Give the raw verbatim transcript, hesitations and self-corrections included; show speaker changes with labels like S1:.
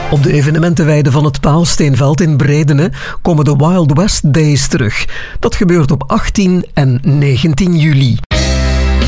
S1: Op de evenementenweide van het Paalsteenveld in Bredene komen de Wild West Days terug. Dat gebeurt op achttien en negentien juli.